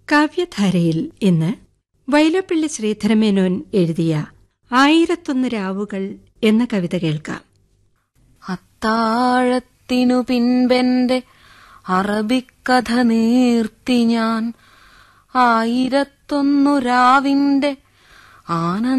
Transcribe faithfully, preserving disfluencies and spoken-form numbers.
കാവ്യധാരയിൽ ഇന്ന് വൈലോപ്പിള്ളി ശ്രീധരമേനോൻ എഴുതിയ ആയിരത്തൊന്ന് രാവുകൾ എന്ന കവിത കേൾക്കാം. അത്താഴത്തിനു പിൻപെന്റെ അറബിക്കഥ നീർത്തി ഞാൻ ആയിരത്തൊന്നു രാവിന്റെ ആനന്ദ